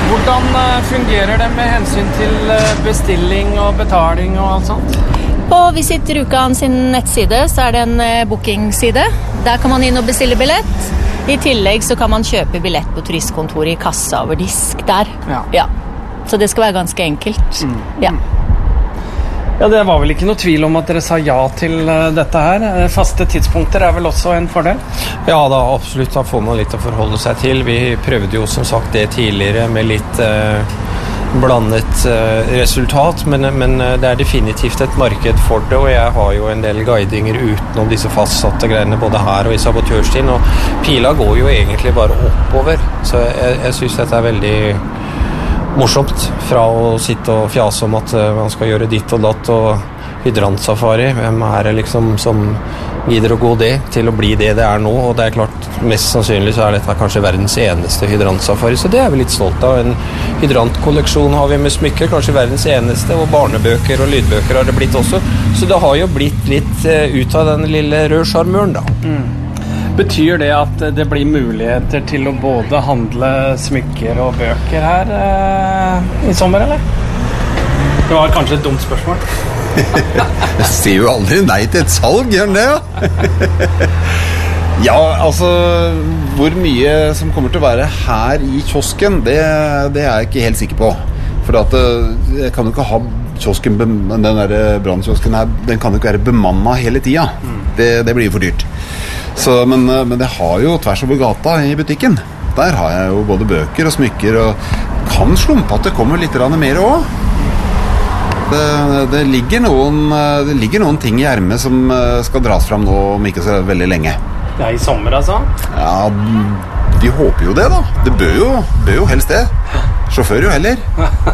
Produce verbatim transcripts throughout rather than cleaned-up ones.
Hvordan fungerer det med hensyn til bestilling og betaling og alt sånt? På Visit Rjukan sin nettside så er det en bookingside. Der kan man inn og bestille billett. I tillegg så kan man kjøpe billett på turistkontoret i kassa over disk der. Ja. Ja. Så det skal være ganske enkelt. Mm. Ja. Ja, det var vel ikke noe tvil om at dere sa ja til dette her. Faste tidspunkter er vel også en fordel? Ja da, absolutt. Da får man litt å forholde seg til. Vi prøvde jo som sagt det tidligere med litt eh, blandet eh, resultat, men, men det er definitivt et marked for det, og jeg har jo en del guidinger utenom disse fastsatte greiene både her og i sabotørstien, og pila går jo egentlig bare oppover, så jeg, jeg synes dette er veldig morsomt fra å sitte og fjase om at man skal gjøre ditt og datt og hydrantsafari. Hvem er det liksom som gidder å gå det til å bli det det er nå? Og det er klart, mest sannsynlig så er dette kanskje verdens eneste hydrantsafari, så det er vi litt stolt av. En hydrantkolleksjon har vi med smykker, kanskje verdens eneste, og barnebøker og lydbøker har det blitt også. Så det har jo blitt litt ut av den lille rødsjarmøren da. Mm. Betyr det at det blir muligheter til å både handle smykker og bøker her eh, i sommer, eller? Det var kanskje et dumt spørsmål. Jeg sier jo aldri nei til et salg, gjør det, ja? Ja, altså, hvor mye som kommer til å være her i kiosken, det, det er jeg ikke helt sikker på. For at jeg kan jo ikke ha kiosken, den der brannkiosken her, den kan jo ikke være bemannet hele tiden. Det, det blir jo for dyrt. Så, men, men det har jo tvers over gata i butikken. Der har jeg jo både bøker og smykker, og kan slumpe at det kommer litt mer også. Det, det, ligger noen, det ligger noen ting i ermet som skal dras fram nå om ikke så veldig lenge. Det er i sommer, altså? Ja, vi håper jo det da. Det bør jo, bør jo helst det. Sjåfør jo heller.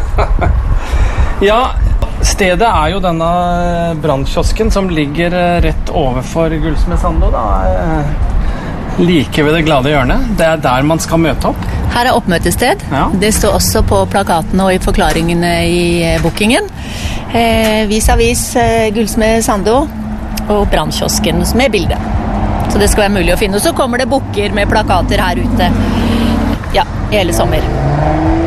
Ja, stedet er jo denne brannkiosken som ligger rett overfor Gullsmed Sando, da. Like ved det glade hjørnet. Det er der man skal møte opp. Her er oppmøtested. Ja. Det står også på plakatene og i forklaringene i bookingen. Eh, vis-a-vis eh, Gullsmed Sando og brannkiosken med bilde. Så det skal være mulig å finne. Og så kommer det booker med plakater her ute. Ja, hele sommer.